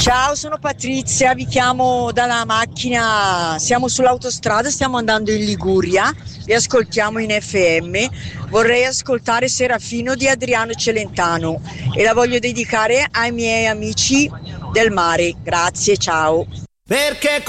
Ciao, sono Patrizia, vi chiamo dalla macchina, siamo sull'autostrada, stiamo andando in Liguria, vi ascoltiamo in FM, vorrei ascoltare Serafino di Adriano Celentano e la voglio dedicare ai miei amici del mare, grazie, ciao. Perché